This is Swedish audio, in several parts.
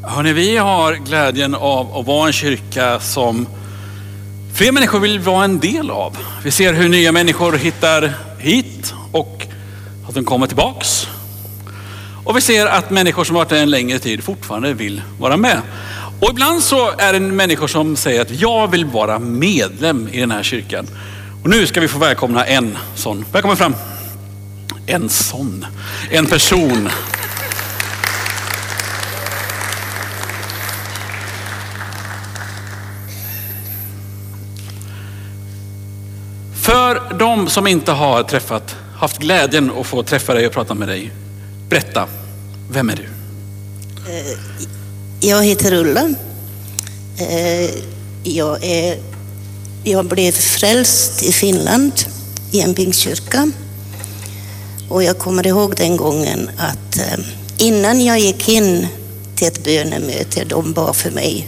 Hörrni, vi har glädjen av att vara en kyrka som fler människor vill vara en del av. Vi ser hur nya människor hittar hit och att de kommer tillbaks. Och vi ser att människor som varit där en längre tid fortfarande vill vara med. Och ibland så är det människor som säger att jag vill vara medlem i den här kyrkan. Och nu ska vi få välkomna en sån. Välkommen fram. En person. För de som inte har haft glädjen att få träffa dig och prata med dig, berätta, vem är du? Jag heter Ulla. Jag blev frälst i Finland i en pingstkyrka. Och jag kommer ihåg den gången att innan jag gick in till ett bönemöte, de bad för mig.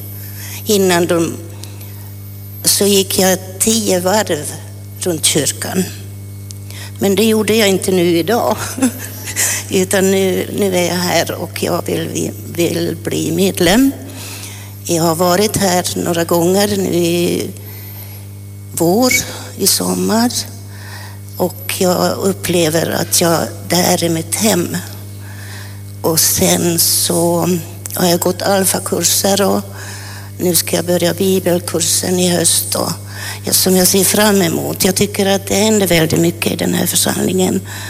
Så gick jag 10 varv runt kyrkan. Men det gjorde jag inte nu idag. Utan nu är jag här och jag vill bli medlem. Jag har varit här några gånger nu i vår, i sommar. Och jag upplever att det här är mitt hem. Och sen så har jag gått alfakurser och nu ska jag börja bibelkursen i höst. Och som jag ser fram emot. Jag tycker att det händer väldigt mycket i den här församlingen.